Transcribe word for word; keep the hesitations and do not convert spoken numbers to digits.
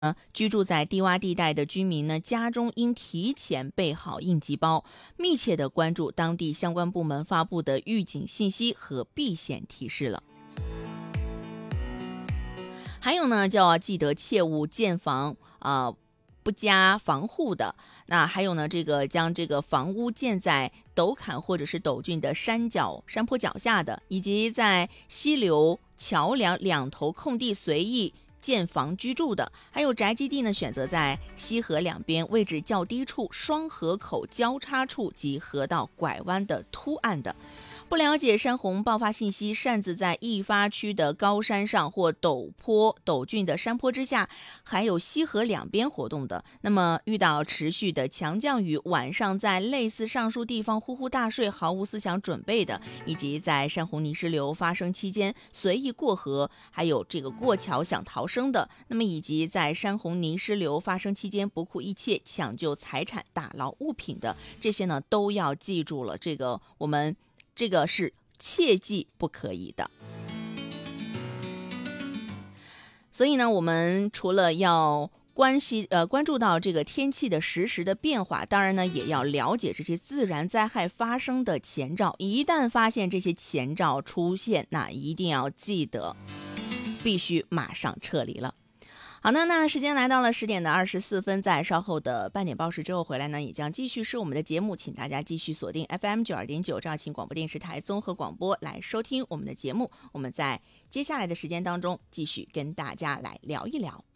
呃，居住在低洼地带的居民呢，家中应提前备好应急包，密切的关注当地相关部门发布的预警信息和避险提示了。还有呢，就要记得切勿建房啊、呃、不加防护的。那还有呢，这个将这个房屋建在陡坎或者是陡峻的山脚、山坡脚下的，以及在溪流、桥梁两头空地随意建房居住的，还有宅基地呢，选择在溪河两边位置较低处、双河口交叉处及河道拐弯的凸岸的。不了解山洪爆发信息，擅自在易发区的高山上或陡坡陡峻的山坡之下，还有溪河两边活动的，那么遇到持续的强降雨，晚上在类似上述地方呼呼大睡，毫无思想准备的，以及在山洪泥石流发生期间随意过河，还有这个过桥想逃生的，那么以及在山洪泥石流发生期间不顾一切抢救财产、打捞物品的，这些呢都要记住了，这个我们这个是切记不可以的。所以呢，我们除了要关系呃关注到这个天气的实时的变化，当然呢也要了解这些自然灾害发生的前兆。一旦发现这些前兆出现，那一定要记得必须马上撤离了。好的，那时间来到了十点的二十四分，在稍后的半点报时之后回来呢，也将继续是我们的节目，请大家继续锁定 F M 九二点九肇庆广播电视台综合广播来收听我们的节目。我们在接下来的时间当中，继续跟大家来聊一聊。